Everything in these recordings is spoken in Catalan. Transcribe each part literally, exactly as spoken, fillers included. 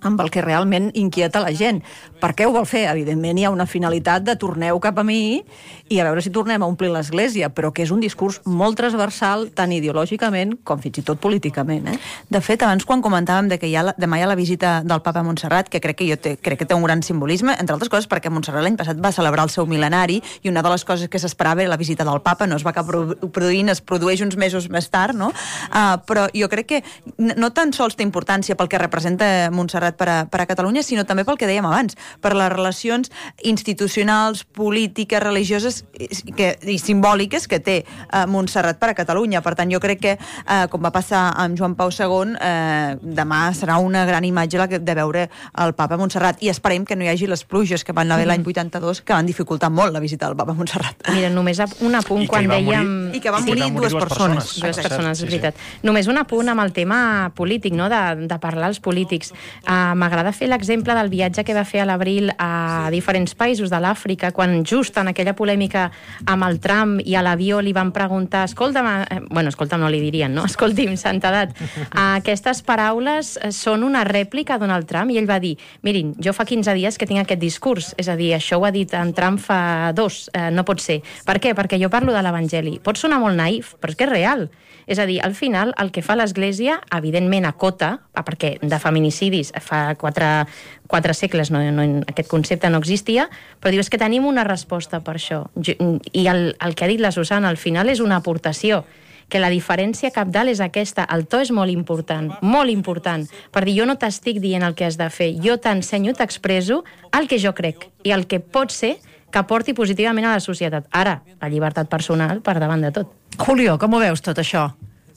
amb el que realment inquieta la gent. Per què ho vol fer? Evidentment hi ha una finalitat de torneu cap a mi i a veure si tornem a omplir l'església, però que és un discurs molt transversal, tant ideològicament com fins i tot políticament. Eh? De fet, abans quan comentàvem de que hi ha la, demà hi ha la visita del papa a Montserrat, que crec que, jo té, crec que té un gran simbolisme, entre altres coses perquè Montserrat l'any passat va celebrar el seu mil·lenari i una de les coses que s'esperava era la visita del papa, no es va cap produint, es produeix uns mesos més tard, no? Uh, però jo crec que no tan sols té importància pel que representa Montserrat per a, per a Catalunya, sinó també pel que dèiem abans, per les relacions institucionals, polítiques, religioses que, i simbòliques que té eh, Montserrat per a Catalunya. Per tant, jo crec que, eh, com va passar amb Joan Pau segon, eh, demà serà una gran imatge la que, de veure el papa a Montserrat, i esperem que no hi hagi les pluges que van haver l'any vuitanta-dos, que van dificultar molt la visita del papa a Montserrat. Mira, només un apunt quan dèiem... I que van morir dues persones. Dues persones, és veritat. Només un apunt amb el tema polític, no? de, de parlar als polítics. Uh, M'agrada fer l'exemple del viatge que va fer a l'abril a diferents països de l'Àfrica, quan just en aquella polèmica amb el Trump i a l'avió li van preguntar, escolta'm, eh, bueno, escolta'm no li dirien, no? Escolti'm, santedat, aquestes paraules són una rèplica a Donald Trump, i ell va dir, mirin, jo fa quinze dies que tinc aquest discurs, és a dir, això ho ha dit en Trump fa dos, eh, no pot ser. Per què? Perquè jo parlo de l'Evangeli. Pot sonar molt naïf, però és que és real. És a dir, al final, el que fa l'Església, evidentment acota, perquè de feminicidis fa quatre, quatre segles no, no, aquest concepte no existia, però diu, és que tenim una resposta per això. I el, el que ha dit la Susana, al final és una aportació, que la diferència cabdal és aquesta, el to és molt important, molt important, per dir, jo no t'estic dient el que has de fer, jo t'ensenyo, t'expresso el que jo crec, i el que pot ser que aporti positivament a la societat. Ara, la llibertat personal per davant de tot. Julio, com ho veus tot això?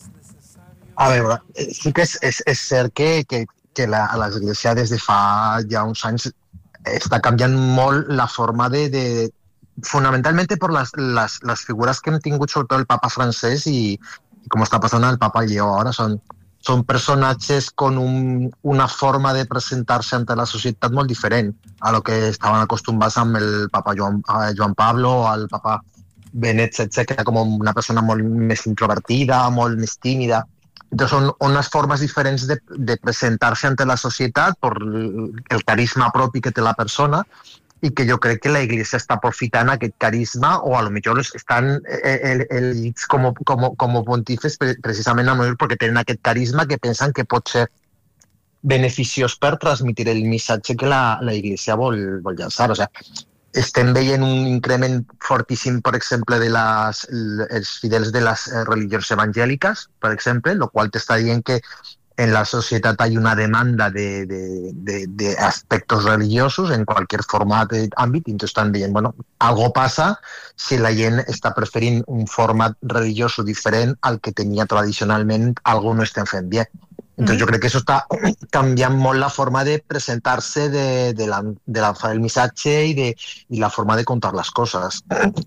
A veure, sí que és, és, és cert que, que, que l'Església des de fa ja uns anys està canviant molt la forma de... de fonamentalment per les, les, les figures que hem tingut, sobretot el papa francès i, i com està passant el papa Lleó ara, són, són personatges con un, una forma de presentar-se ante la societat molt diferent a lo que estaven acostumbrats amb el papa Joan, Joan Pablo o el papa Benet setze, que era com una persona molt més introvertida, molt més tímida. Entonces son unas formas diferents de, de presentar-se ante la societat per el carisma propi que té la persona, i que jo crec que la Iglesia està aprofitant aquest carisma, o a lo millor estan ells com, com, com pontífes precisament a lo millor perquè tenen aquest carisma que pensen que pot ser beneficiós per transmitir el missatge que la, la Iglesia vol, vol llançar. O sigui, estem veient un increment fortíssim, per exemple, de les, els fidels de les religions evangèliques, per exemple, lo qual t'està dient que en la societat hi ha una demanda de, de, de, de aspectos religiosos en qualsevol format d'àmbit, i entonces estan dient, bueno, algo passa si la gent està preferint un format religiós diferent al que tenia tradicionalment, algo no estem fent bé. Entonces, jo crec que això està canviant molt la forma de presentar-se de, de la, de la, del missatge i, de, i la forma de contar les coses.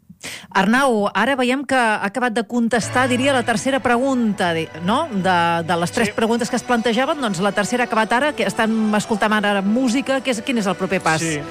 Arnau, ara veiem que ha acabat de contestar, diria, la tercera pregunta, no? De, de les tres sí. preguntes que es plantejaven, doncs la tercera ha acabat ara, que estan escoltant ara música. Que és, quin és el proper pas? Sí.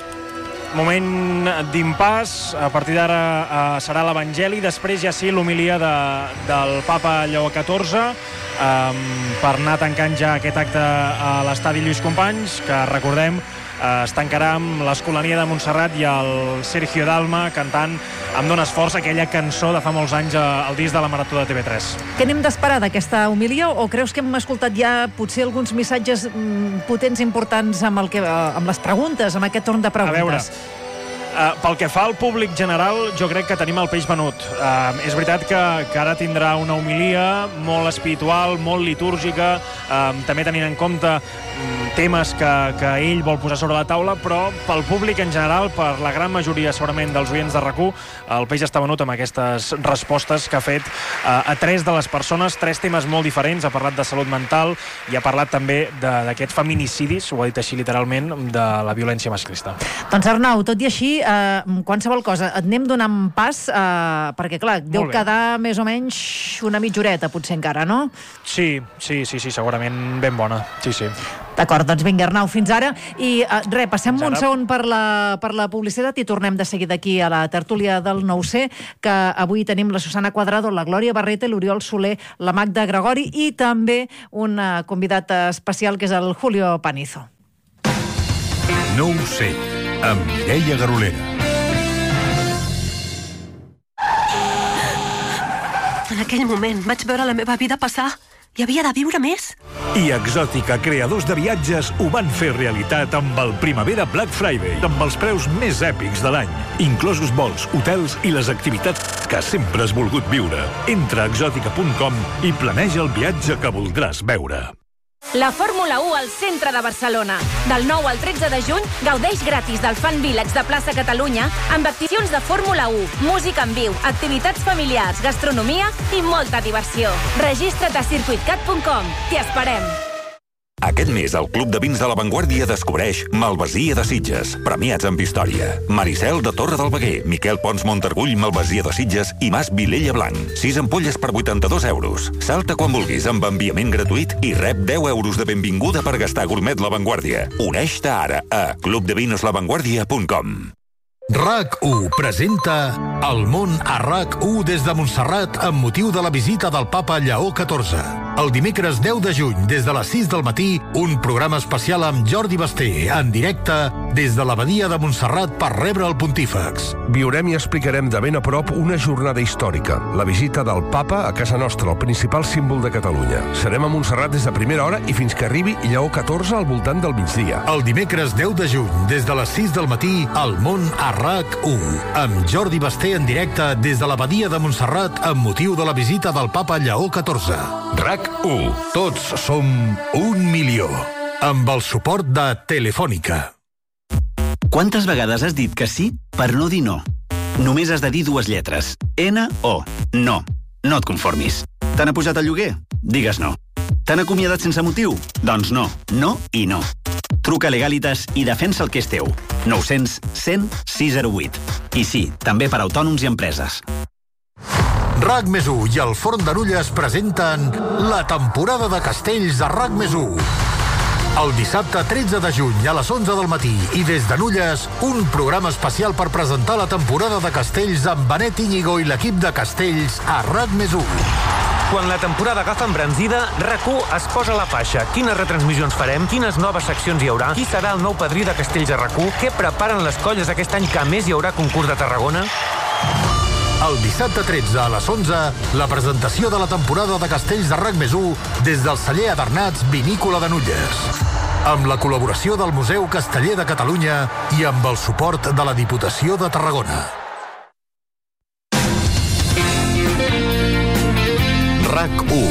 Moment d'impàs, a partir d'ara uh, serà l'Evangeli, després ja sí l'homilia de, del papa Lleó catorze, um, per anar tancant ja aquest acte a l'estadi Lluís Companys, que recordem eh, es tancarà amb l'Escolania de Montserrat i el Sergio Dalma cantant Em dones força, aquella cançó de fa molts anys al disc de la Marató de T V tres. Què n'hem d'esperar d'aquesta homilia, o creus que hem escoltat ja potser alguns missatges mm, potents, importants amb, el que, amb les preguntes, amb aquest torn de preguntes? A veure, Uh, pel que fa al públic general, jo crec que tenim el peix venut. Uh, és veritat que, que ara tindrà una homilia molt espiritual, molt litúrgica, uh, també tenint en compte um, temes que, que ell vol posar sobre la taula, però pel públic en general, per la gran majoria segurament dels oients de RAC u, el peix està venut amb aquestes respostes que ha fet uh, a tres de les persones, tres temes molt diferents. Ha parlat de salut mental i ha parlat també d'aquests feminicidis, ho ha dit així literalment, de la violència masclista. Doncs Arnau, tot i així, Uh, qualsevol cosa, et anem donant pas uh, perquè clar, deu quedar més o menys una mitja horeta potser encara, no? Sí, sí, sí, sí, segurament ben bona, sí, sí. D'acord, doncs vinga Arnau, fins ara i uh, res, passem un segon per la, per la publicitat i tornem de seguida aquí a la tertúlia del nou C, que avui tenim la Susana Cuadrado, la Glòria Barrete, l'Oriol Soler, la Magda Gregori i també un uh, convidat especial que és el Julio Panizo. No ho sé, amb Mireia Garolera. En aquell moment vaig veure la meva vida passar. Hi havia de viure més. I Exòtica, creadors de viatges, ho van fer realitat amb el Primavera Black Friday, amb els preus més èpics de l'any, inclosos vols, hotels i les activitats que sempre has volgut viure. Entra a exòtica punt com i planeja el viatge que voldràs veure. La Fórmula u al centre de Barcelona. Del nou al tretze de juny, gaudeix gratis del Fan Village de Plaça Catalunya amb activitats de Fórmula u, música en viu, activitats familiars, gastronomia i molta diversió. Registra't a circuit cat punt com. T'hi esperem. Aquest mes, el Club de Vins de la Vanguardia descobreix Malvasia de Sitges, premiats amb història. Maricel de Torre del Veguer, Miquel Pons Montargull, Malvasia de Sitges i Mas Vilella Blanc. sis ampolles per vuitanta-dos euros. Salta quan vulguis amb enviament gratuït i rep deu euros de benvinguda per gastar gourmet La Vanguardia. Uneix-te ara a club de vinos la vanguardia punt com. RAC u presenta El món a RAC u des de Montserrat amb motiu de la visita del papa Lleó catorze. El dimecres deu de juny, des de les sis del matí, un programa especial amb Jordi Basté, en directe des de l'abadia de Montserrat per rebre el pontífex. Viurem i explicarem de ben a prop una jornada històrica, la visita del papa a casa nostra, el principal símbol de Catalunya. Serem a Montserrat des de primera hora i fins que arribi Lleó catorze al voltant del migdia. El dimecres deu de juny, des de les sis del matí, El món a RAC u, amb Jordi Basté en directe des de l'abadia de Montserrat amb motiu de la visita del papa Lleó catorze. RAC u. Tots som un milió. Amb el suport de Telefònica. Quantes vegades has dit que sí per no dir no? Només has de dir dues lletres. N o no. No et conformis. T'han apujat el lloguer? Digues no. T'han acomiadat sense motiu? Doncs no. No i no. Truca a Legalitas i defensa el que és teu. nou zero zero, cent, sis zero vuit. I sí, també per autònoms i empreses. RAC més u i el Forn de Nulles presenten la temporada de castells a RAC més u. El dissabte tretze de juny a les onze del matí i des de Nulles, un programa especial per presentar la temporada de castells amb Benet Íñigo i l'equip de castells a RAC més u. Quan la temporada agafa embranzida, RAC u es posa la faixa. Quines retransmissions farem? Quines noves seccions hi haurà? Qui serà el nou padrí de Castells a RAC u? Què preparen les colles aquest any que a més hi haurà concurs de Tarragona? El dissabte tretze a les onze, la presentació de la temporada de castells de RAC més u des del celler Adernats Vinícola de Nulles. Amb la col·laboració del Museu Casteller de Catalunya i amb el suport de la Diputació de Tarragona. RAC u.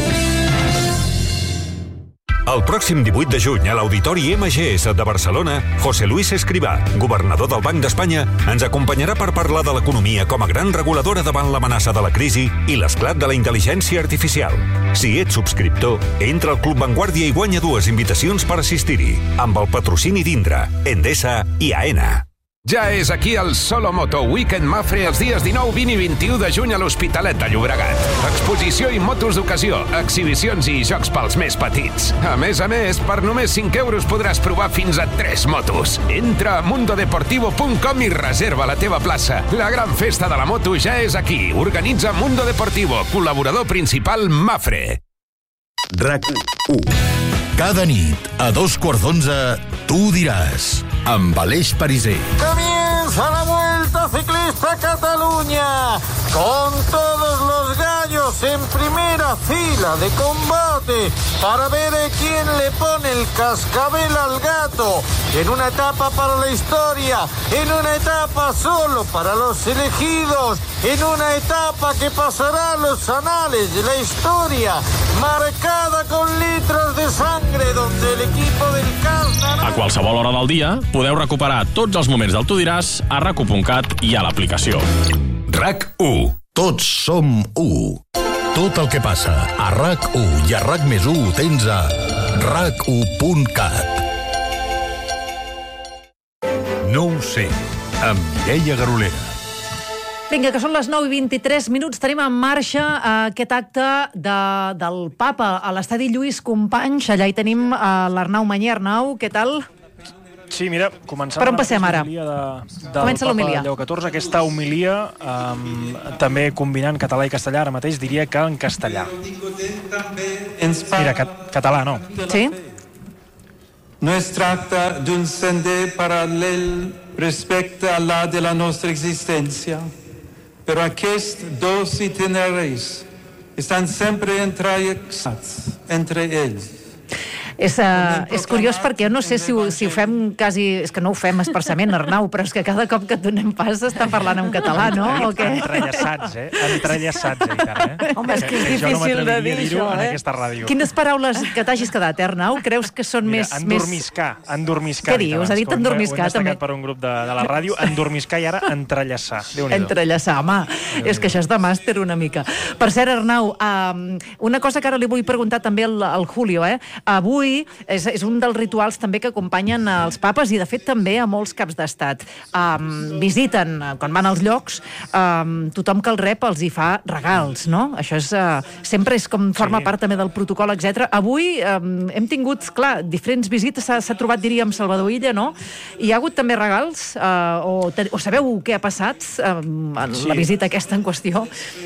El pròxim divuit de juny a l'Auditori M G S de Barcelona, José Luis Escrivá, governador del Banc d'Espanya, ens acompanyarà per parlar de l'economia com a gran reguladora davant l'amenaça de la crisi i l'esclat de la intel·ligència artificial. Si ets subscriptor, entra al Club Vanguardia i guanya dues invitacions per assistir-hi, amb el patrocini d'Indra, Endesa i AENA. Ja és aquí el Solo Moto Weekend Mafre els dies dinou, vint i vint-i-u de juny a l'Hospitalet de Llobregat. Exposició i motos d'ocasió, exhibicions i jocs pels més petits. A més a més, per només cinc euros podràs provar fins a tres motos. Entra a mundo deportivo punt com i reserva la teva plaça. La gran festa de la moto ja és aquí. Organitza Mundo Deportivo, col·laborador principal Mafre. RAC u. Cada nit, a dos quarts d'onze, tu diràs, amb Aleix Pariser. Comienza la Vuelta Ciclista Cataluña, con todos los gallos en primera fila de combate, para ver a quién le pone el cascabel al gato, en una etapa para la historia, en una etapa solo para los elegidos, en una etapa que pasará a los anales de la historia, marcada con litros de sangre, donde el equipo del Cas... A qualsevol hora del dia podeu recuperar tots els moments del Tu diràs a rac u punt cat i a l'aplicació. RAC u. Tots som u. Tot el que passa a RAC u i a RAC més u ho tens a rac u punt cat. No ho sé, amb Mireia Garolera. Vinga, que són les nou i vint-i-tres minuts. Tenim en marxa eh, aquest acte de, del papa a l'estadi Lluís Companys. Allà hi tenim eh, l'Arnau Mañé. Arnau, què tal? Sí, mira, començant... Per on passem ara? De, del Comença l'homilia. Lleó catorze, aquesta homilia, um, també combinant català i castellà, ara mateix diria que en castellà. Mira, cat, català, no? Sí? No es tracta d'un sender paral·lel respecte a la de la nostra existència, però aquests dos itineraris estan sempre entrellaçats entre ells. És, uh, és curiós perquè no sé si ho, si ho fem quasi... És que no ho fem expressament, Arnau, però és que cada cop que et donem pas està parlant en català, no? O què? Entrellaçats, eh? Entrellaçats, eh, i tant, eh? Home, és que és difícil de dir, això, en eh? aquesta ràdio. Quines paraules que t'hagis quedat, eh, Arnau? Creus que són Mira, més... endormiscar, endormiscar. Què dius? Ha dit endormiscar, també. Ho hem destacat per un grup de, de la ràdio, endormiscar i ara entrellaçar. Entrellaçar, home. És que això és de màster una mica. Per cert, Arnau, um, una cosa que ara li vull preguntar també al, al Julio, eh? Avui És, és un dels rituals també que acompanyen els papes i de fet també a molts caps d'estat. Um, visiten, quan van als llocs, um, tothom que el rep els hi fa regals, no? Això és, uh, sempre és com forma sí. part també del protocol, etcètera. Avui um, hem tingut, clar, diferents visites, s'ha trobat, diríem, Salvador Illa, no? Hi ha hagut també regals? Uh, o, o sabeu què ha passat um, en sí. la visita aquesta en qüestió?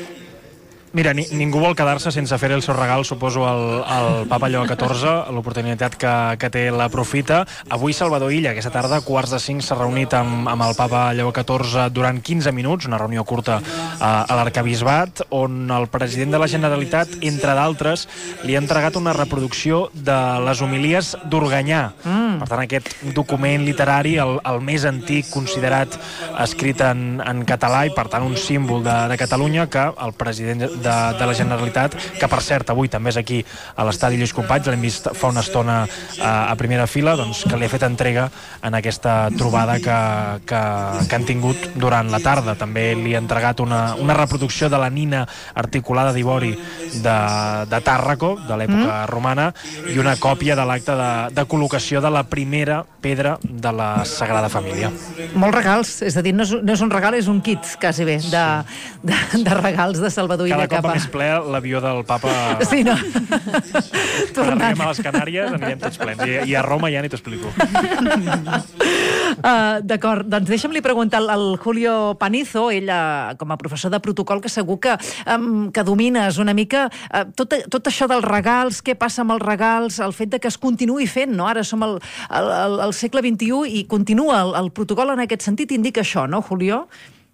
Mira, ni, ningú vol quedar-se sense fer el seu regal, suposo, al, al papa Lleó catorze, l'oportunitat que, que té l'aprofita. Avui Salvador Illa, aquesta tarda, quarts de cinc, s'ha reunit amb, amb el papa Lleó catorze durant quinze minuts, una reunió curta a, a l'Arcabisbat, on el president de la Generalitat, entre d'altres, li ha entregat una reproducció de les homilies d'Organyà. Mm. Per tant, aquest document literari, el, el més antic considerat escrit en, en català i, per tant, un símbol de, de Catalunya que el president de, de la Generalitat, que per cert avui també és aquí a l'estadi Lluís Companys, l'hem vist fa una estona a, a primera fila, doncs que li ha fet entrega en aquesta trobada que, que, que han tingut durant la tarda. També li ha entregat una, una reproducció de la nina articulada d'ivori de, de Tàrraco, de l'època mm. romana, i una còpia de l'acte de, de col·locació de la primera pedra de la Sagrada Família. Molts regals, és a dir, no és, no és un regal, és un kit, quasi bé, de, de, de regals de Salvador Illa. Cada cop va més ple l'avió del papa. Sí, no? Quan arribem a les Canàries anirem tots plens. I, i a Roma ja ni t'ho explico. Uh, D'acord, doncs deixa'm-li preguntar al, al Julio Panizo, ell uh, com a professor de protocol, que segur que, um, que domines una mica uh, tot, tot això dels regals, què passa amb els regals, el fet de que es continuï fent, no? Ara som al, al, al segle vint-i-u i continua el, el protocol en aquest sentit, indica això, no, Julio?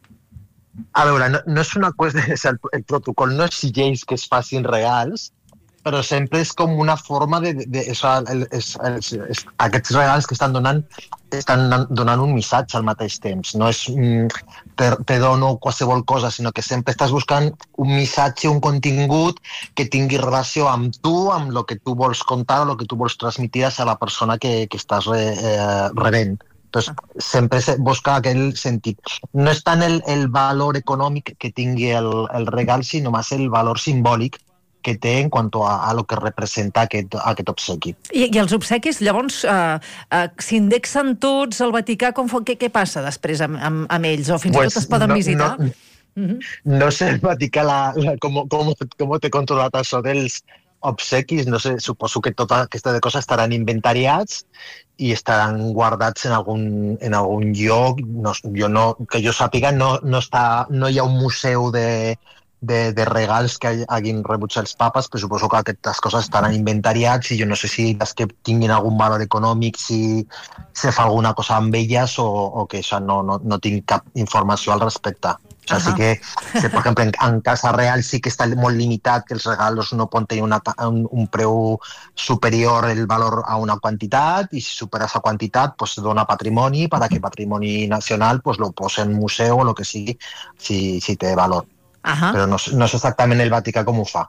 A veure, no, no és una qüestió... El, el protocol no exigeix que es facin regals, però sempre és com una forma de... de, de és, és, és, és, aquests regals que estan donant estan donant un missatge al mateix temps. No és mm, te, te dono qualsevol cosa, sinó que sempre estàs buscant un missatge, un contingut que tingui relació amb tu, amb el que tu vols contar o el que tu vols transmitir a la persona que, que estàs re, eh, rebent. Entonces, sempre se busca aquell sentit. No és tant el, el valor econòmic que tingui el, el regal, sinó més el valor simbòlic que té en quant a, a lo que representa aquest, aquest obsequi. I, i els obsequis, llavors, uh, uh, s'indexen tots al Vaticà? Com, què, què passa després amb, amb, amb ells? O fins pues, i tot es poden no, visitar? No, uh-huh. no sé el Vaticà la, la, com, com, com té controlat això dels obsequis, no sé, suposo que tota aquesta cosa estaran inventariats i estaran guardats en algun, en algun lloc. No, jo no, que jo sàpiga, no, no, està, no hi ha un museu de, de, de regals que hagin rebut els papes, però suposo que aquestes coses estaran inventariats i jo no sé si les que tinguin algun valor econòmic, si se fa alguna cosa amb elles o, o que això no, no, no tinc cap informació al respecte. O sigui, sí que, per exemple, en, en Casa Real sí que està molt limitat, que els regals no poden tenir una, un, un preu superior el valor a una quantitat, i si supera esa quantitat, pues, se dona patrimoni perquè Patrimoni Nacional pues, lo posa en museu o el que sigui, si, si té valor. Uh-huh. Però no, no és exactament el Vaticà com ho fa.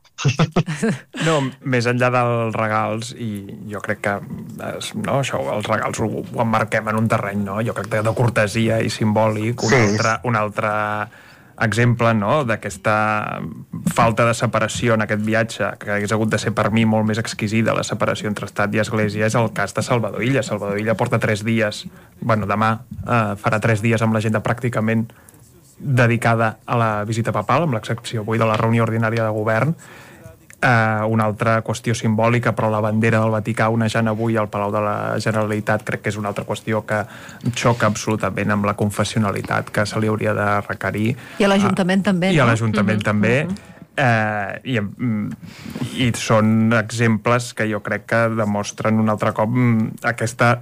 No, més enllà dels regals, i jo crec que no, això, els regals ho, ho emmarquem en un terreny, no? Jo crec que de cortesia i simbòlic, un, sí. altre, un altre exemple, no?, d'aquesta falta de separació en aquest viatge, que hagués hagut de ser per mi molt més exquisida, la separació entre estat i església, és el cas de Salvador Illa. Salvador Illa porta tres dies, bueno, demà eh, farà tres dies amb l'agenda pràcticament dedicada a la visita papal, amb l'excepció avui de la reunió ordinària de govern. Uh, una altra qüestió simbòlica, però la bandera del Vaticà onejant avui al Palau de la Generalitat crec que és una altra qüestió que xoca absolutament amb la confessionalitat que se li hauria de requerir. I a l'Ajuntament uh, també, I no? a l'Ajuntament uh-huh, també. Uh-huh. Eh, i, i són exemples que jo crec que demostren un altre cop aquesta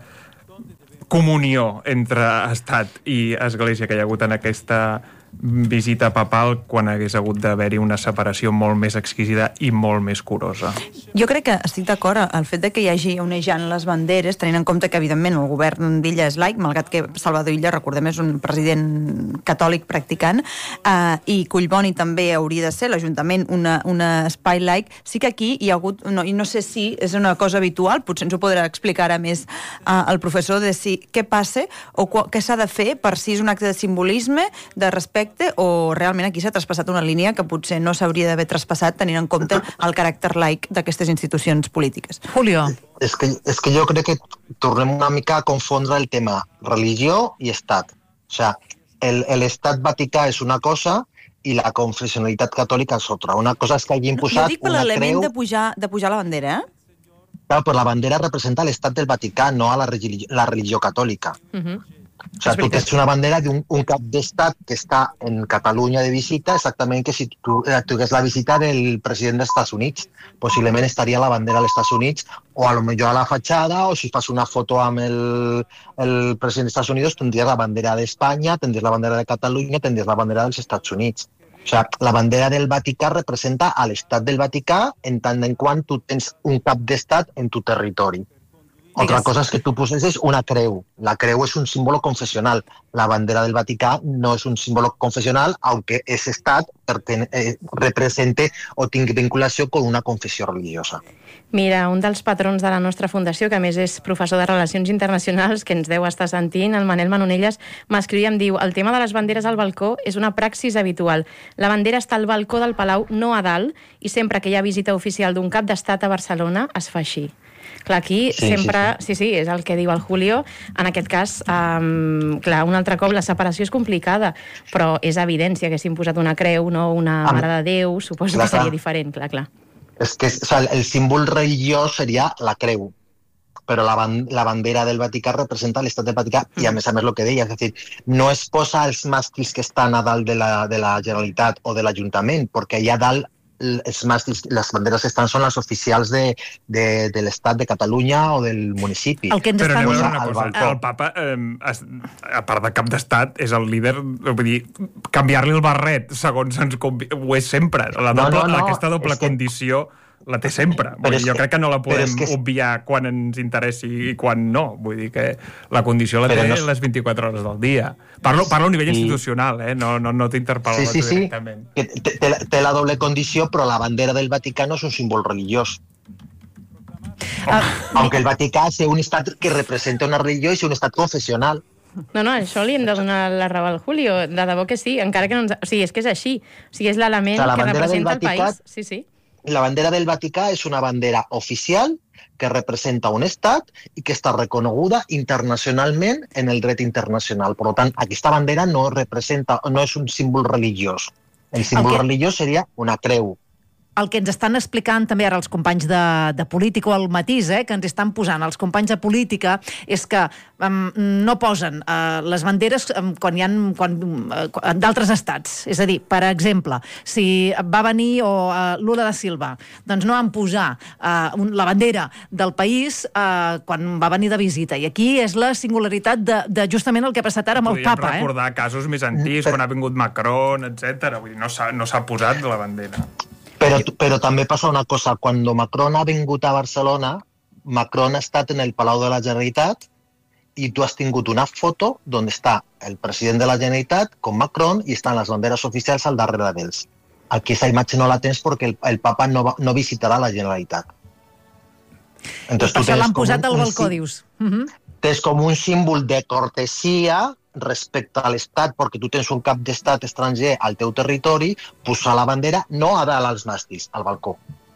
comunió entre Estat i Església que hi ha hagut en aquesta visita papal, quan hagués hagut d'haver-hi una separació molt més exquisida i molt més curosa. Jo crec que estic d'acord al fet de que hi hagi onejant les banderes, tenint en compte que, evidentment, el govern d'Illa és laic, malgrat que Salvador Illa, recordem, és un president catòlic practicant, eh, i Collboni també hauria de ser, l'Ajuntament, una, una espai laic. Sí que aquí hi ha hagut, no, i no sé si és una cosa habitual, potser ens ho podrà explicar ara més eh, el professor, de si què passa o què s'ha de fer per si és un acte de simbolisme, de respecte, o realment aquí s'ha traspassat una línia que potser no s'hauria d'haver traspassat tenint en compte el caràcter laic d'aquestes institucions polítiques. Julio. És que, és que jo crec que tornem una mica a confondre el tema religió i estat. O sigui, l'estat vaticà és una cosa i la confessionalitat catòlica és altra. Una cosa és que hagin posat una creu... Jo dic per l'element de pujar, de pujar la bandera, eh? Clar, però la bandera representa l'estat del Vaticà, no a la religió, la religió catòlica. Uh-huh. O sea, tu tens una bandera d'un un cap d'estat que està en Catalunya de visita, exactament que si tu tingués la visita del president dels Estats Units. Possiblement estaria la bandera dels Estats Units, o a lo millor a la fatxada, o si fas una foto amb el, el president dels Estats Units, tindries la bandera d'Espanya, tindries la bandera de Catalunya, tindries la bandera dels Estats Units. O sea, la bandera del Vaticà representa a l'estat del Vaticà en tant en quant tu tens un cap d'estat en tu territori. Otra cosa es que tú pusieses una creu. La creu es un símbolo confesional. La bandera del Vaticà no es un símbolo confesional, aunque ese estat eh, represente o tingui vinculació con una confessió religiosa. Mira, un dels patrons de la nostra fundació, que a més és professor de Relacions Internacionals, que ens deu estar sentint, el Manel Manonelles, m'escriu i em diu: el tema de les banderes al balcó és una praxis habitual. La bandera està al balcó del Palau, no a dalt, i sempre que hi ha visita oficial d'un cap d'estat a Barcelona es fa així. Clar, aquí sí, sempre... Sí sí. sí, sí, és el que diu el Julio. En aquest cas, um, clar, un altre cop la separació és complicada, però és evident, si haguéssim posat una creu, no una ah, Mare de Déu, suposo clar, que seria clar. diferent, clar, clar. És que o sea, el símbol religiós seria la creu, però la, ban la bandera del Vaticà representa l'estat del Vaticà mm. i a més a més el que deia, és a dir, no es posa els màstils que estan a dalt de la, de la Generalitat o de l'Ajuntament, perquè allà dalt els màstils, les banderes que estan són les oficials de, de, de l'estat de Catalunya o del municipi. El que ens Però anem a veure una cosa, el papa, eh, es, a part de cap d'estat, és el líder, vull dir, canviar-li el barret, segons ens convi... ho és sempre. La doble, no, no, no, aquesta doble condició que... la té sempre. Vull dir, jo crec que no la podem que... obviar quan ens interessi i quan no. Vull dir que la condició la té no... les vint-i-quatre hores del dia. Parlo, parlo a nivell sí. institucional, eh? no, no, no t'interpel·lo sí, sí, directament. Sí, sí, té, té, té la doble condició, però la bandera del Vaticà no és un símbol religiós. Ah, Aunque el Vaticà és un estat que representa una religió i és un estat confessional. No, no, això li hem de donar la raó al Julio. De debò que sí, encara que no ens... O sigui, és que és així. O sigui, és l'element o sea, que representa Vaticà... el país. Sí, sí. La bandera del Vaticà és una bandera oficial que representa un estat i que està reconeguda internacionalment en el dret internacional. Per tant, aquesta bandera no representa, no és un símbol religiós. El símbol okay. religiós seria una creu. El que ens estan explicant també ara els companys de, de política o el matís, eh, que ens estan posant els companys de política, és que um, no posen uh, les banderes um, quan hi ha quan, uh, d'altres estats. És a dir, per exemple, si va venir o, uh, Lula da Silva, doncs no van posar uh, un, la bandera del país uh, quan va venir de visita. I aquí és la singularitat de, de justament el que ha passat ara amb el Papa. Podríem recordar eh? casos més antics, quan ha vingut Macron, etcètera. Vull dir, no s'ha no s'ha posat la bandera. Però, però també passa una cosa, quan Macron ha vingut a Barcelona, Macron ha estat en el Palau de la Generalitat i tu has tingut una foto on està el president de la Generalitat com Macron i estan les banderes oficials al darrere d'ells. Aquí aquesta imatge no la tens perquè el, el papa no, va, no visitarà la Generalitat. Entonces, per això l'han posat al balcó, dius. Uh -huh. Tens com un símbol de cortesia respecte a l'estat, perquè tu tens un cap d'estat estranger al teu territori, posar la bandera no a dalt als màstils, al balcó.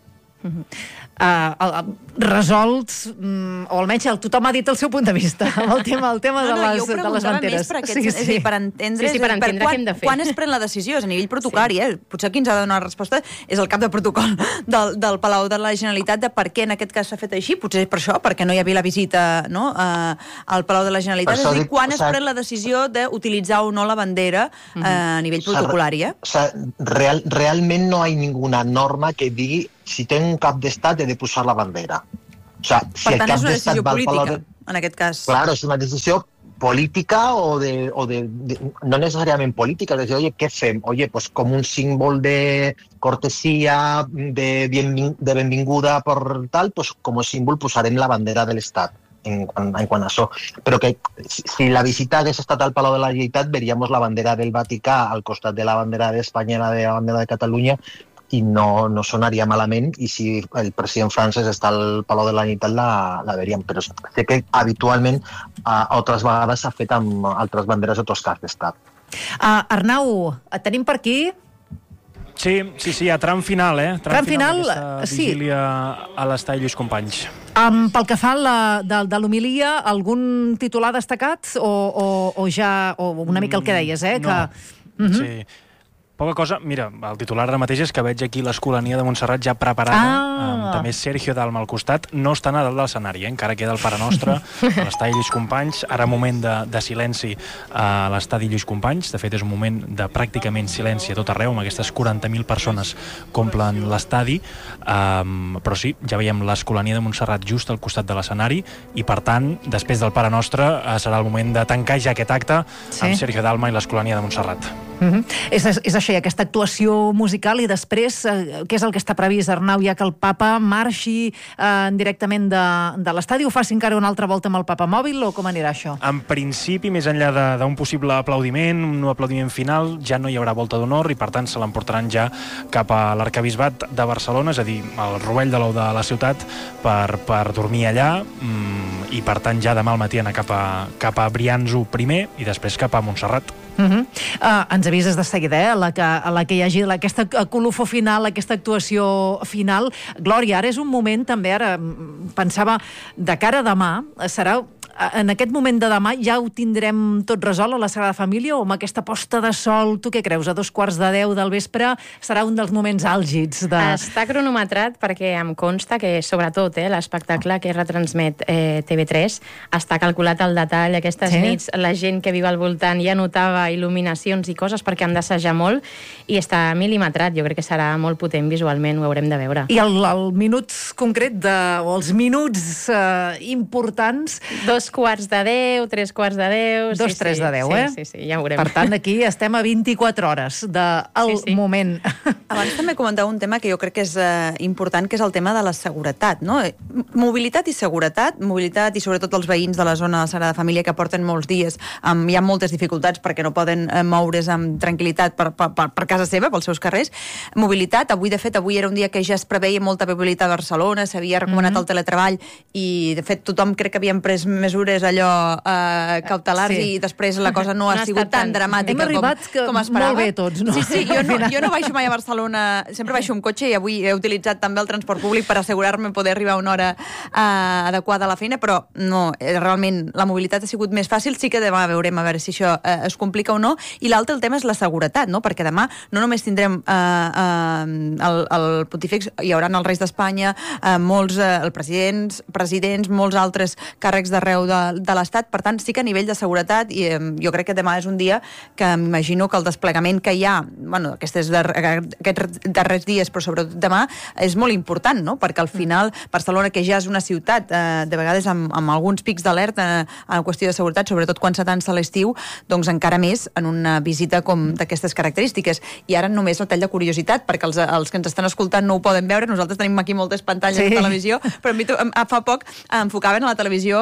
Uh-huh. Uh, uh, resolts, um, o almenys el, tothom ha dit el seu punt de vista amb el tema, el tema no, no, de, les, de les banderes. Per, aquest, sí, sí. És dir, per entendre, sí, sí, per entendre per quan, què hem de fer. Quan es pren la decisió, és a nivell protocol, sí. eh? Potser qui ens ha de donar la resposta és el cap de protocol del, del Palau de la Generalitat de per què en aquest cas s'ha fet així, potser per això, perquè no hi havia la visita, no?, uh, al Palau de la Generalitat, és a dir, quan es pren la decisió d'utilitzar o no la bandera uh, a nivell protocolari, eh? O sea, real, realment no hi ha ninguna norma que digui si tengo un cap d'estat he de posar la bandera. O sea, si per tant, el cap és una decisió política, de... en aquest cas. Claro, es una decisió política o de, o de, de no necesariament política, es decir, oye, ¿qué fem? Oye, pues como un símbol de cortesía, de, bien, de benvinguda por tal, pues como símbol posarem la bandera de l'Estat. En, en quant a això. Però que si la visita hagués estat al Palau de la Generalitat veríamos la bandera del Vaticà al costat de la bandera d'Espanya i la bandera de Catalunya i no, no sonaria malament, i si el president francès està al Palau de la Generalitat la, la veríem, però sé que habitualment a altres vegades s'ha fet amb altres banderes o altres caps d'estat. Uh, Arnau, et tenim per aquí? Sí, sí, sí, a tram final, eh? Tram, tram final, final sí. Vigília a l'estadi Lluís Companys. Um, pel que fa la, de, de l'homilia, algun titular destacat o, o, o ja, o una mica el que deies, eh? No, que... uh-huh. sí. Poca cosa, mira, el titular ara mateix és que veig aquí l'Escolania de Montserrat ja preparada, ah. amb també Sergio Dalma al costat, no està a dalt de l'escenari, eh? Encara queda el Pare Nostre a l'estadi Lluís Companys, ara moment de, de silenci a l'estadi Lluís Companys, de fet és un moment de pràcticament silenci a tot arreu, amb aquestes quaranta mil persones que omplen l'estadi, um, però sí, ja veiem l'Escolania de Montserrat just al costat de l'escenari, i per tant, després del Pare Nostre, uh, serà el moment de tancar ja aquest acte sí. amb Sergio Dalma i l'Escolania de Montserrat. Uh-huh. És, és això, aquesta actuació musical, i després, eh, què és el que està previst, Arnau, ja que el papa marxi eh, directament de, de l'estadi, o faci encara una altra volta amb el papa mòbil, o com anirà això? En principi, més enllà d'un possible aplaudiment, un aplaudiment final, ja no hi haurà volta d'honor, i per tant se l'emportaran ja cap a l'arcabisbat de Barcelona, és a dir, al rovell de l'ou de la ciutat, per, per dormir allà, mm, i per tant ja demà al matí anar cap a, cap a Brianzo primer, i després cap a Montserrat. Uh-huh. uh, ens avises de seguida, eh? a, la que, a la que hi hagi la, aquesta colofó final, aquesta actuació final. Glòria, ara és un moment també, ara pensava, de cara a demà, serà en aquest moment de demà ja ho tindrem tot resolt a la Sagrada Família, o amb aquesta posta de sol, tu què creus, a dos quarts de deu del vespre serà un dels moments àlgids de... Està cronometrat perquè em consta que, sobretot, eh, l'espectacle que retransmet eh, T V tres està calculat al detall. Aquestes sí? nits la gent que viu al voltant ja notava il·luminacions i coses perquè han d'assajar molt, i està mil·limetrat. Jo crec que serà molt potent visualment, ho haurem de veure. I el, el minut concret, de, o els minuts eh, importants... Dos quarts de deu, tres quarts de deu... Dos, sí, tres sí, de deu, sí, eh? Sí, sí, ja ho veurem. Per tant, aquí estem a vint-i-quatre hores del sí, sí. moment. Abans també comentava un tema que jo crec que és eh, important, que és el tema de la seguretat, no? Mobilitat i seguretat, mobilitat i sobretot els veïns de la zona de Sagrada Família que porten molts dies, amb, hi ha moltes dificultats perquè no poden eh, moure's amb tranquil·litat per, per, per, per casa seva, pels seus carrers. Mobilitat, avui de fet, avui era un dia que ja es preveia molta mobilitat a Barcelona, s'havia recomanat mm-hmm. el teletreball, i de fet tothom crec que havien pres mesures allò eh, cautelars sí. i després la cosa no ha no sigut tan dramàtica com, com esperava. Molt bé tots, no? Sí, sí, jo no, jo no baixo mai a Barcelona, sempre baixo amb cotxe, i avui he utilitzat també el transport públic per assegurar-me poder arribar a una hora eh, adequada a la feina, però no, realment la mobilitat ha sigut més fàcil. Sí que demà veurem a veure si això eh, es complica o no, i l'altre el tema és la seguretat, no? Perquè demà no només tindrem eh, eh, el, el pontífex, hi haurà els reis d'Espanya, eh, molts eh, el presidents, presidents, molts altres càrrecs d'arreu de, de l'Estat, per tant, sí que a nivell de seguretat, i eh, jo crec que demà és un dia que m'imagino que el desplegament que hi ha, bueno, aquests, dar aquests darrers dies, però sobretot demà, és molt important, no? Perquè al final Barcelona, que ja és una ciutat, eh, de vegades amb, amb alguns pics d'alerta eh, en qüestió de seguretat, sobretot quan s'atança l'estiu, doncs encara més en una visita com d'aquestes característiques. I ara només a tall de curiositat, perquè els, els que ens estan escoltant no ho poden veure, nosaltres tenim aquí moltes pantalles sí. de televisió, però a mi fa poc enfocaven a la televisió el,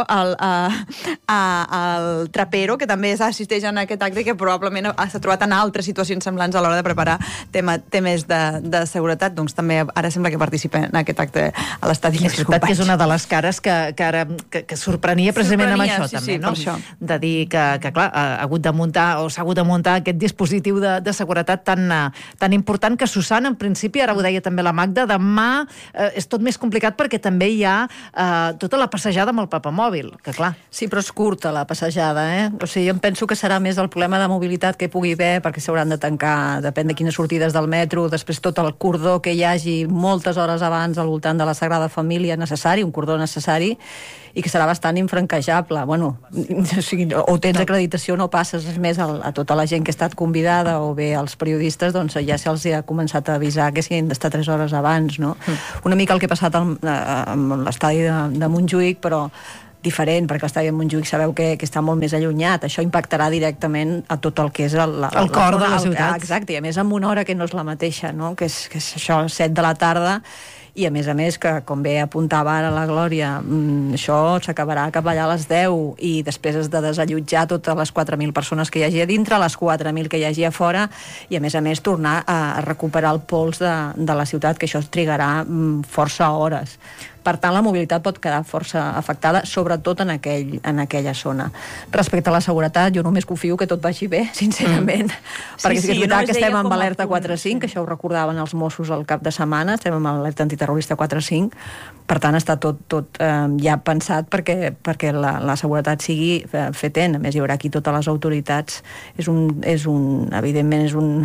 al trapero, que també assisteix en aquest acte, que probablement s'ha trobat en altres situacions semblants a l'hora de preparar tema, temes de, de seguretat, doncs també ara sembla que participa en aquest acte a l'estadi. És veritat que és una de les cares que, que ara que, que sorprenia precisament sorprenia, amb això, sí, també, sí, no? Per això. De dir que, que clar, ha hagut de muntar o s'ha hagut de muntar aquest dispositiu de, de seguretat tan, tan important que, Susana, en principi, ara ho deia també la Magda, demà eh, és tot més complicat perquè també hi ha eh, tota la passejada amb el papamòbil, que clar. Sí, però és curta la passejada, eh? O sigui, jo em penso que serà més el problema de mobilitat que hi pugui haver, perquè s'hauran de tancar, depèn de quines sortides del metro, després tot el cordó que hi hagi moltes hores abans al voltant de la Sagrada Família necessari, un cordó necessari, i que serà bastant infranquejable. Bueno, o, sigui, o tens acreditació, no passes més a, a tota la gent que ha estat convidada, o bé als periodistes, doncs ja se'ls ha començat a avisar que s'hi han d'estar tres hores abans, no? Mm. Una mica el que ha passat al, amb l'estadi de, de Montjuïc, però diferent, perquè l'estadi de Montjuïc sabeu que, que està molt més allunyat. Això impactarà directament a tot el que és el, la, el cor la, de la ciutat. Exacte, i a més amb una hora que no és la mateixa, no? Que és, que és això, set de la tarda, i a més a més que, com bé apuntava ara la Glòria, això s'acabarà cap allà a les deu, i després has de desallotjar totes les quatre mil persones que hi hagi a dintre, les quatre mil que hi hagi a fora, i a més a més tornar a recuperar el pols de, de la ciutat, que això trigarà força hores. Per tant, la mobilitat pot quedar força afectada, sobretot en, aquell, en aquella zona. Respecte a la seguretat, jo només confio que tot vagi bé, sincerament, mm. perquè sí, sí, és veritat no que estem amb alerta quatre cinc, que això ho recordaven els Mossos al cap de setmana, estem amb alerta antiterrorista quatre cinc, per tant està tot, tot eh, ja pensat perquè, perquè la, la seguretat sigui eh, fetent. A més, hi haurà aquí totes les autoritats. És un, és un evidentment, és un,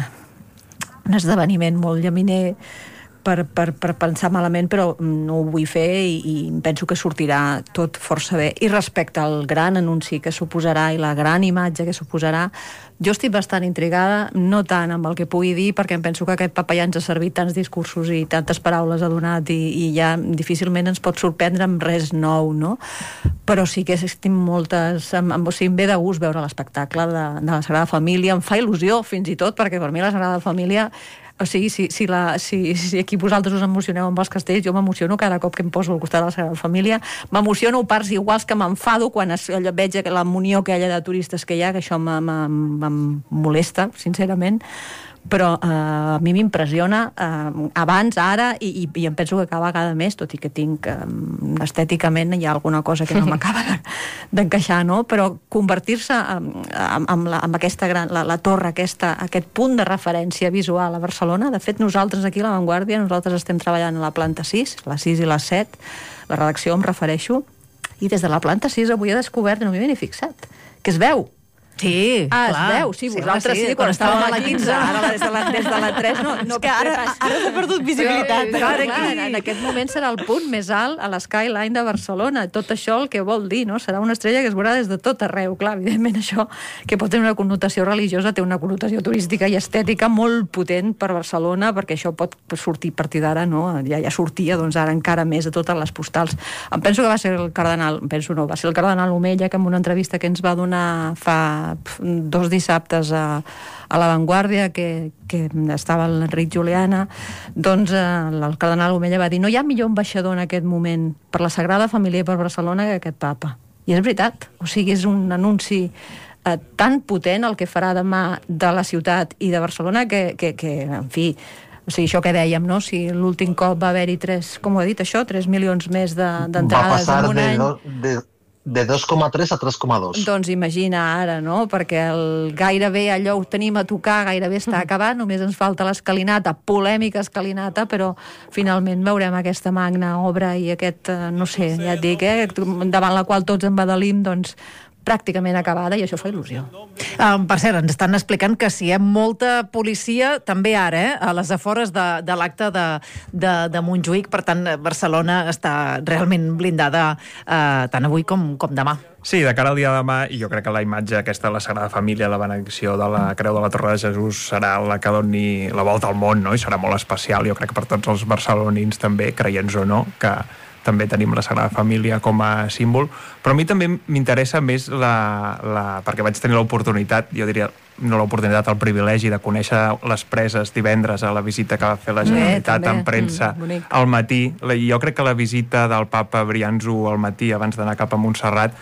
un esdeveniment molt llaminer, Per, per, per pensar malament, però no ho vull fer, i, i penso que sortirà tot força bé. I respecte al gran anunci que suposarà i la gran imatge que suposarà, jo estic bastant intrigada, no tant amb el que pugui dir, perquè em penso que aquest papa ja ens ha servit tants discursos i tantes paraules ha donat, i, i ja difícilment ens pot sorprendre amb res nou, no? Però sí que estic moltes... Em, em, o sigui, em ve de gust veure l'espectacle de, de la Sagrada Família, em fa il·lusió fins i tot, perquè per mi la Sagrada Família... O sigui, si, si, la, si, si aquí vosaltres us emocioneu amb els castells, jo m'emociono cada cop que em poso al costat de la Sagrada Família. M'emociono parts iguals que m'enfado quan es, veig la munió aquella de turistes que hi ha, que això em molesta, sincerament. Però eh, a mi m'impressiona eh, abans, ara, i, i, i em penso que cada vegada més, tot i que tinc eh, estèticament hi ha alguna cosa que no m'acaba d'encaixar, no? Però convertir-se amb, amb, la, amb aquesta gran, la, la torre, aquesta, aquest punt de referència visual a Barcelona. De fet, nosaltres aquí a La Vanguardia, nosaltres estem treballant a la planta sis, la sis i la set, la redacció em refereixo, i des de la planta sis avui he descobert, no m'hi havia ni fixat, que es veu. Sí, ah, clar. es veu, sí, vosaltres sí, sí, quan estàvem a la quinze, ara des de la, des de la tres no, no, que ara, ara s'ha perdut visibilitat. Però, però clar, en, en aquest moment serà el punt més alt a l'Skyline de Barcelona. Tot això el que vol dir, no? Serà una estrella que es veurà des de tot arreu. Clar, evidentment això, que pot tenir una connotació religiosa, té una connotació turística i estètica molt potent per Barcelona, perquè això pot sortir a partir d'ara, no? Ja, ja sortia, doncs ara encara més a totes les postals. Em penso que va ser el cardenal, em penso no, va ser el cardenal Omella, que en una entrevista que ens va donar fa dos dissabtes a, a La Vanguardia, que, que estava l'Enric Juliana, doncs eh, el cardenal Omella va dir: no hi ha millor ambaixador en aquest moment per la Sagrada Família i per Barcelona que aquest papa. I és veritat, o sigui, és un anunci eh, tan potent el que farà demà de la ciutat i de Barcelona que, que, que en fi, o sigui, això que dèiem, no? Si l'últim cop va haver-hi tres, com ho he dit, això, tres milions més d'entrades en un any... Do, de... de dos coma tres a tres coma dos. Doncs imagina ara, no? Perquè el, gairebé allò ho tenim a tocar, gairebé està acabat, només ens falta l'escalinata, polèmica escalinata, però finalment veurem aquesta magna obra i aquest, no sé, ja et dic, eh, davant la qual tots embadalim, doncs pràcticament acabada, i això fa il·lusió. Um, per cert, ens estan explicant que si hi ha molta policia, també ara, eh, a les afores de, de l'acte de, de, de Montjuïc, per tant, Barcelona està realment blindada eh, tant avui com, com demà. Sí, de cara al dia de demà, i jo crec que la imatge aquesta de la Sagrada Família, la benedicció de la Creu de la Torre de Jesús, serà la que doni la volta al món, no? I serà molt especial, jo crec que per tots els barcelonins també, creients o no, que també tenim la Sagrada Família com a símbol, però a mi també m'interessa més la, la... perquè vaig tenir l'oportunitat, jo diria, no l'oportunitat, el privilegi de conèixer les preses divendres a la visita que va fer la Generalitat en premsa mm, al matí. Jo crec que la visita del papa Brianzo al matí, abans d'anar cap a Montserrat,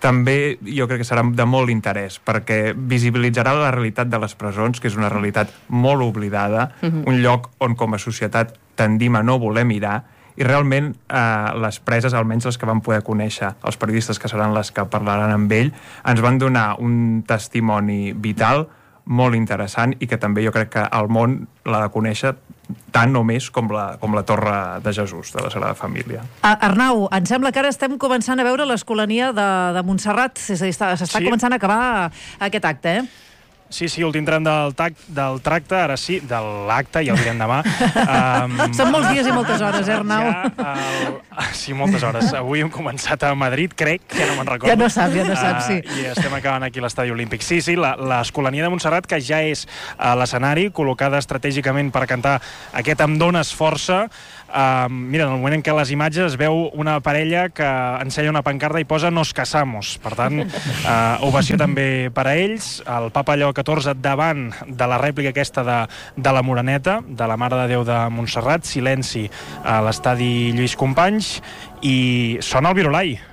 també jo crec que serà de molt interès, perquè visibilitzarà la realitat de les presons, que és una realitat molt oblidada, uh-huh. un lloc on com a societat tendim a no voler mirar, i realment eh, les preses, almenys les que van poder conèixer, els periodistes que seran les que parlaran amb ell, ens van donar un testimoni vital molt interessant i que també jo crec que el món l'ha de conèixer tant o més com la, com la Torre de Jesús, de la Sagrada Família. Ah, Arnau, em sembla que ara estem començant a veure l'Escolania de, de Montserrat. S'està sí. començant a acabar aquest acte, eh? Sí, sí, últim tram del, tac, del tracte, ara sí, de l'acte, ja ho direm demà. Um, Són molts dies i moltes hores, eh, Arnau? Ja, el, sí, moltes hores. Avui hem començat a Madrid, crec, que no me'n recordo. Ja no saps, ja no saps, sí. Uh, I estem acabant aquí a l'Estadi Olímpic. Sí, sí, l'Escolania de Montserrat, que ja és a l'escenari, col·locada estratègicament per cantar aquest Em dones força. Uh, mira, en el moment en què les imatges es veu una parella que ensenya una pancarta i posa Nos casamos. Per tant, uh, ovació també per a ells. El Papa Lleó catorze davant de la rèplica aquesta de, de la Moreneta, de la Mare de Déu de Montserrat, silenci a l'estadi Lluís Companys, i sona el Virolai.